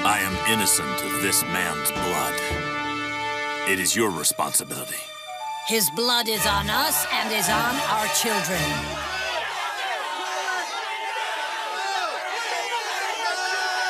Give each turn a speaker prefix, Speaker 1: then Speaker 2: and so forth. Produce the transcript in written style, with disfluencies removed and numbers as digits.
Speaker 1: I am innocent of this man's blood. It is your responsibility.
Speaker 2: His blood is on us and is on our children.